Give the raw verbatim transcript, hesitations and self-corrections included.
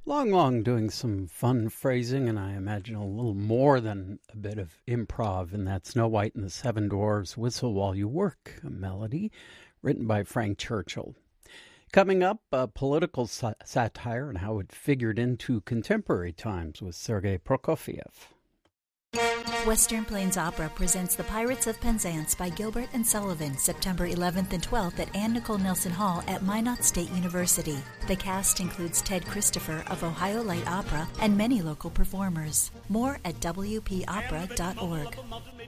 Long Long doing some fun phrasing, and I imagine a little more than a bit of improv in that Snow White and the Seven Dwarfs Whistle While You Work melody, written by Frank Churchill. Coming up, uh, political sa- satire and how it figured into contemporary times with Sergei Prokofiev. Western Plains Opera presents The Pirates of Penzance by Gilbert and Sullivan, September eleventh and twelfth at Anne Nicole Nelson Hall at Minot State University. The cast includes Ted Christopher of Ohio Light Opera and many local performers. More at w p opera dot org.